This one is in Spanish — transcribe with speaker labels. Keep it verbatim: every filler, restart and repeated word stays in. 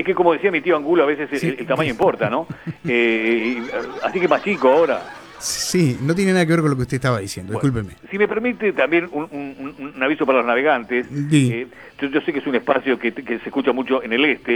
Speaker 1: Es que como decía mi tío Angulo, a veces
Speaker 2: Sí.
Speaker 1: el, el tamaño importa, ¿no? Eh, y, así que más chico ahora.
Speaker 2: Sí, no tiene nada que ver con lo que usted estaba diciendo,
Speaker 1: Bueno,
Speaker 2: discúlpeme.
Speaker 1: si me permite también un, un- un- un aviso para los navegantes.
Speaker 2: Di.
Speaker 1: Eh, yo, yo sé que es un espacio que, que se escucha mucho en el este.